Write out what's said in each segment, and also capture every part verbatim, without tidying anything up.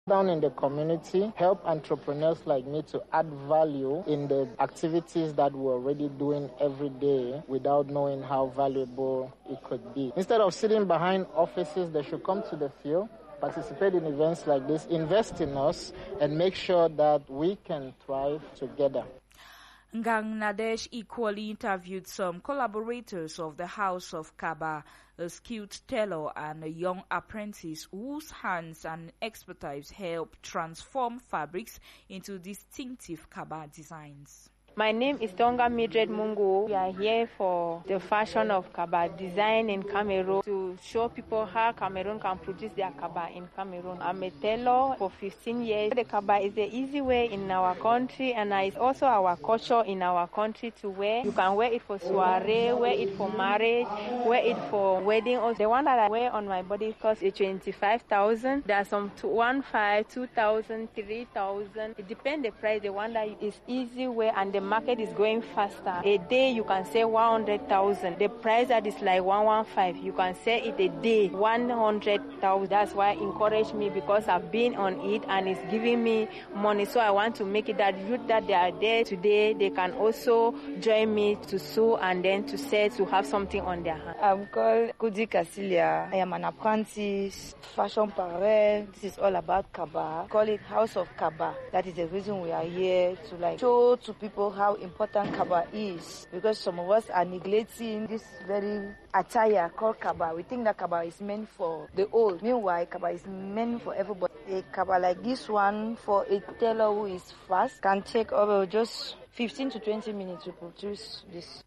Down in the community, help entrepreneurs like me to add value in the activities that we're already doing every day without knowing how valuable it could be. Instead of sitting behind offices, they should come to the field, participate in events like this, invest in us, and make sure that we can thrive together. Ngang Nadesh equally interviewed some collaborators of the House of Kaba, a skilled tailor and a young apprentice whose hands and expertise help transform fabrics into distinctive Kaba designs. My name is Tonga Mildred Mungu. We are here for the fashion of Kaba design in Cameroon to show people how Cameroon can produce their Kaba in Cameroon. I'm a tailor for fifteen years. The Kaba is the easy way in our country, and it's also our culture in our country to wear. You can wear it for soiree, wear it for marriage, wear it for wedding. The one that I wear on my body costs twenty-five thousand. There are some one five, two thousand, three thousand. It depends the price. The one that is easy wear and the market is going faster. A day you can sell one hundred thousand. The price that is like one fifteen, you can sell it a day one hundred thousand. That's why it encouraged me, because I've been on it and it's giving me money. So I want to make it that youth that they are there today, they can also join me to sew and then to sell, to have something on their hand. I'm called Kudi Casilia. I am an apprentice, fashion parade. This is all about Kaba. Call it House of Kaba. That is the reason we are here, to like show to people how important Kaba is, because some of us are neglecting this very attire called Kaba. We think that Kaba is meant for the old. Meanwhile, Kaba is meant for everybody. A Kaba like this one for a tailor who is fast can take over just fifteen to twenty minutes to produce this.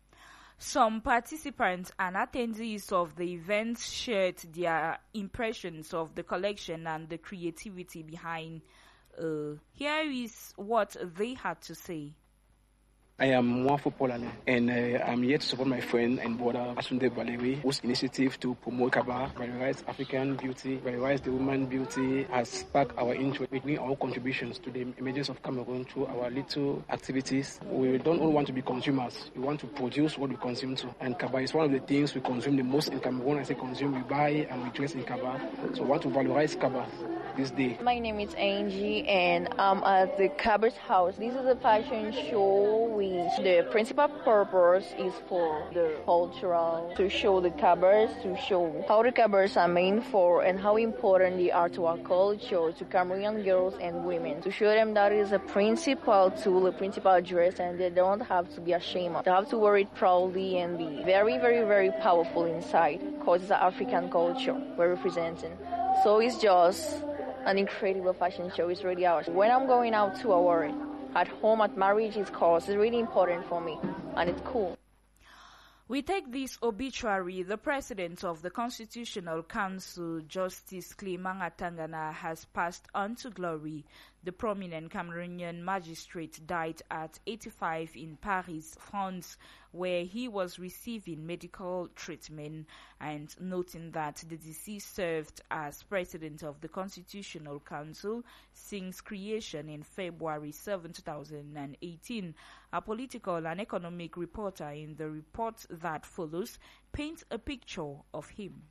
Some participants and attendees of the event shared their impressions of the collection and the creativity behind. Uh, here is what they had to say. I am Mwafo Polale, and uh, I'm here to support my friend and brother Asunde Valerie, whose initiative to promote Kaba, valorize African beauty, valorize the woman beauty, has sparked our interest, making our contributions to the emergence of Cameroon through our little activities. We don't only want to be consumers, we want to produce what we consume too. And Kaba is one of the things we consume the most in Cameroon. I say consume, we buy and we dress in Kaba. So we want to valorize Kaba this day. My name is Angie, and I'm at the Kaba's house. This is a fashion show which the principal purpose is for the cultural, to show the Kabas, to show how the Kabas are made for and how important they are to our culture, to Cameroonian girls and women, to show them that it is a principal tool, a principal dress, and they don't have to be ashamed of. They have to wear it proudly and be very, very, very powerful inside, because it's an African culture we're representing. So it's just an incredible fashion show. It's really ours. When I'm going out to our at home, at marriage, it's cause it's really important for me, and it's cool. We take this obituary. The president of the Constitutional Council, Justice Clement Atangana, has passed on to glory. The prominent Cameroonian magistrate died at eighty-five in Paris, France, where he was receiving medical treatment, and noting that the deceased served as president of the Constitutional Council since creation in February seventh, two thousand eighteen. A political and economic reporter in the report that follows paints a picture of him.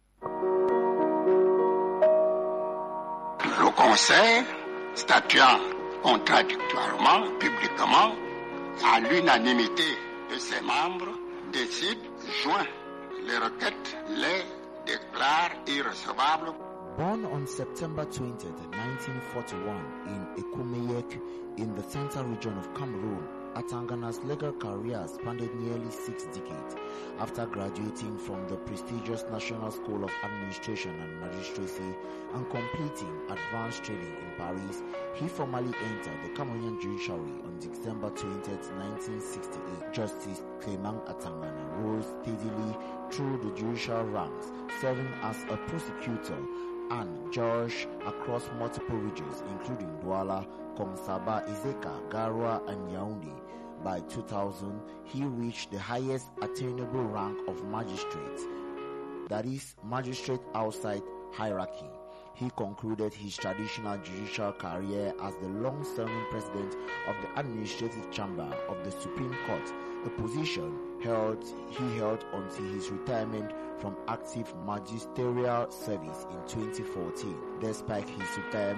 Le Conseil, statuant contradictoirement, publiquement, à l'unanimité de ses membres, décide, joint les requêtes, les déclare irrecevables. Born on September twentieth, nineteen forty-one in Ekumeyek in the Central region of Cameroon, Atangana's legal career spanned nearly six decades. After graduating from the prestigious National School of Administration and Magistracy and completing advanced training in Paris, he formally entered the Cameroonian judiciary on December twentieth, nineteen sixty-eight. Justice Clement Atangana rose steadily through the judicial ranks, serving as a prosecutor and judge across multiple regions, including Douala, Komsaba, Izeka, Garoua, and Yaoundé. By two thousand, he reached the highest attainable rank of magistrate, that is, magistrate outside hierarchy. He concluded his traditional judicial career as the long-serving president of the Administrative Chamber of the Supreme Court, a position held he held until his retirement from active magisterial service in twenty fourteen. Despite his retirement